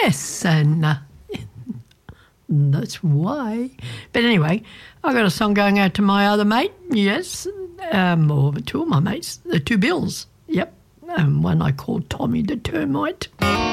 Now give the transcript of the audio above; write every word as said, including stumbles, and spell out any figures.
Yes, and uh, that's why. But anyway, I got a song going out to my other mate, yes, um, or two of my mates, the two Bills, yep, and one I called Tommy the Termite.